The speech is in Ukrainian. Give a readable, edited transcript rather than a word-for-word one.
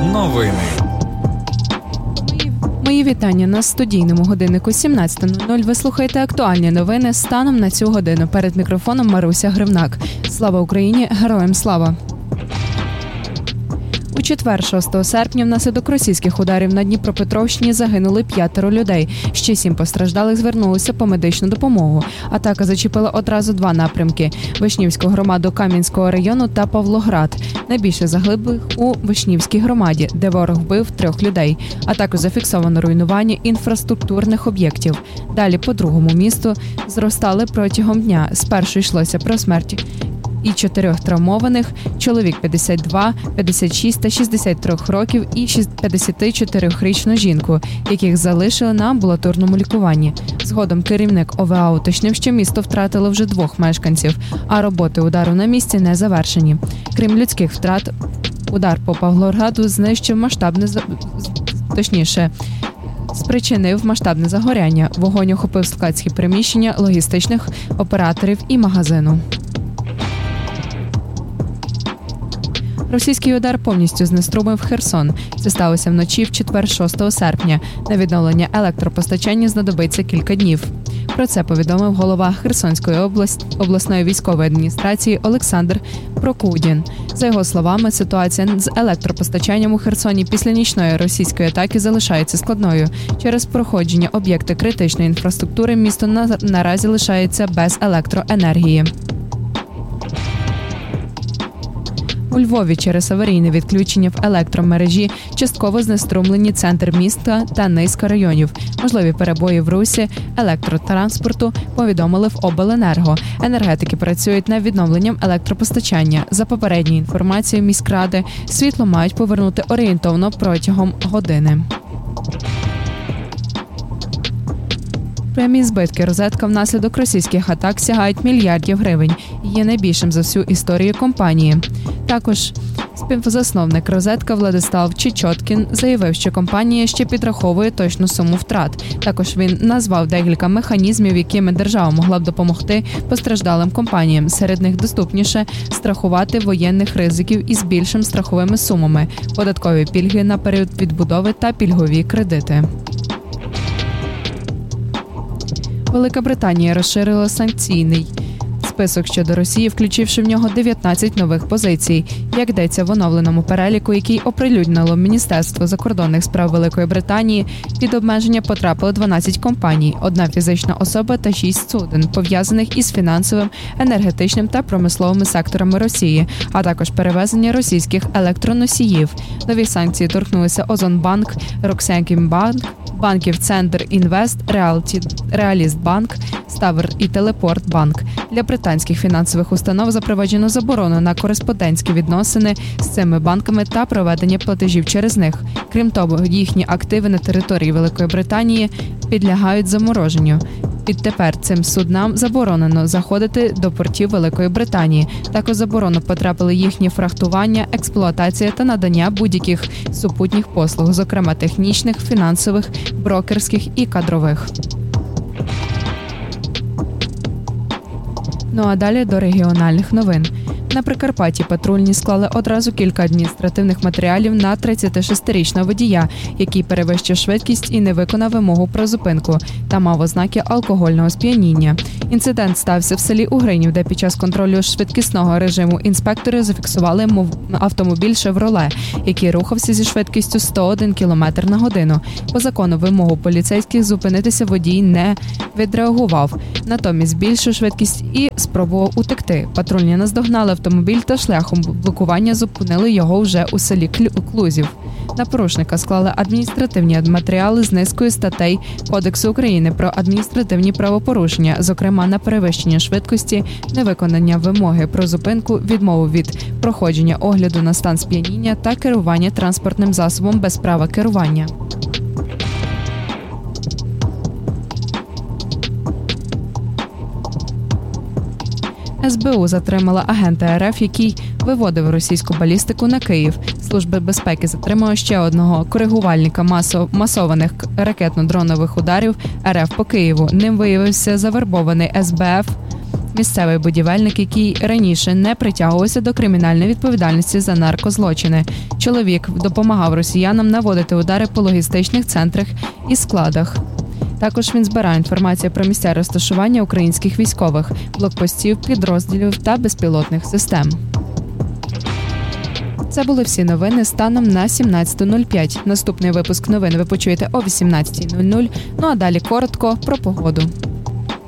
Новини. Мої вітання на студійному годиннику 17:00. Ви слухаєте актуальні новини станом на цю годину. Перед мікрофоном Маруся Гривнак. Слава Україні! Героям слава! У четвер, 6 серпня, внаслідок російських ударів на Дніпропетровщині загинули 5 людей. Ще 7 постраждалих звернулися по медичну допомогу. Атака зачепила одразу 2 напрямки – Вишнівську громаду Кам'янського району та Павлоград. Найбільше загиблих у Вишнівській громаді, де ворог вбив 3 людей. А також зафіксовано руйнування інфраструктурних об'єктів. Далі по другому місту зростали протягом дня. Спершу йшлося про смерть і 4 травмованих – чоловік 52, 56 та 63 років і 54-річну жінку, яких залишили на амбулаторному лікуванні. Згодом керівник ОВА уточнив, що місто втратило вже 2 мешканців, а роботи удару на місці не завершені. Крім людських втрат, удар по Павлограду спричинив масштабне загоряння. Вогонь охопив складські приміщення, логістичних операторів і магазину. Російський удар повністю знеструмив Херсон. Це сталося вночі в четвер, 6 серпня. На відновлення електропостачання знадобиться кілька днів. Про це повідомив голова Херсонської обласної військової адміністрації Олександр Прокудін. За його словами, ситуація з електропостачанням у Херсоні після нічної російської атаки залишається складною. Через проходження об'єкти критичної інфраструктури місто наразі лишається без електроенергії. У Львові через аварійне відключення в електромережі частково знеструмлені центр міста та низка районів. Можливі перебої в русі електротранспорту повідомили в обленерго. Енергетики працюють над відновленням електропостачання. За попередньою інформацією міськради, світло мають повернути орієнтовно протягом години. Прямі збитки розетка внаслідок російських атак сягають мільярдів гривень. Є найбільшим за всю історію компанії. Також співзасновник розетка Владислав Чечоткін заявив, що компанія ще підраховує точну суму втрат. Також він назвав декілька механізмів, якими держава могла б допомогти постраждалим компаніям. Серед них доступніше страхувати воєнних ризиків із більшими страховими сумами, податкові пільги на період відбудови та пільгові кредити. Велика Британія розширила санкційний список щодо Росії, включивши в нього 19 нових позицій. Як йдеться в оновленому переліку, який оприлюднило Міністерство закордонних справ Великої Британії, під обмеження потрапили 12 компаній, 1 фізична особа та 6 суден, пов'язаних із фінансовим, енергетичним та промисловими секторами Росії, а також перевезення російських електроносіїв. Нові санкції торкнулися Озонбанк, Роксенкімбанк, банків Центр Інвест, Реалістбанк, Ставр і Телепортбанк. Для британських фінансових установ запроваджено заборону на кореспондентські відносини з цими банками та проведення платежів через них. Крім того, їхні активи на території Великої Британії підлягають замороженню. Відтепер цим суднам заборонено заходити до портів Великої Британії. Також заборонено потрапили їхні фрахтування, експлуатація та надання будь-яких супутніх послуг, зокрема технічних, фінансових, брокерських і кадрових. Ну а далі до регіональних новин. На Прикарпатті патрульні склали одразу кілька адміністративних матеріалів на 36-річного водія, який перевищив швидкість і не виконав вимогу про зупинку та мав ознаки алкогольного сп'яніння. Інцидент стався в селі Угринів, де під час контролю швидкісного режиму інспектори зафіксували автомобіль «Шевроле», який рухався зі швидкістю 101 км на годину. По закону вимогу поліцейських зупинитися водій не відреагував, натомість збільшив швидкість і спробував утекти. Патрульні наздогнали автомобіль та шляхом блокування зупинили його вже у селі Клузів. На порушника склали адміністративні матеріали з низкою статей Кодексу України про адміністративні правопорушення, зокрема на перевищення швидкості, невиконання вимоги про зупинку, відмову від проходження огляду на стан сп'яніння та керування транспортним засобом без права керування. СБУ затримала агента РФ, який виводив російську балістику на Київ. Служба безпеки затримала ще одного коригувальника масованих ракетно-дронових ударів РФ по Києву. Ним виявився завербований СБФ місцевий будівельник, який раніше не притягувався до кримінальної відповідальності за наркозлочини. Чоловік допомагав росіянам наводити удари по логістичних центрах і складах. Також він збирає інформацію про місця розташування українських військових, блокпостів, підрозділів та безпілотних систем. Це були всі новини станом на 17:05. Наступний випуск новин ви почуєте о 18:00. Ну а далі коротко про погоду.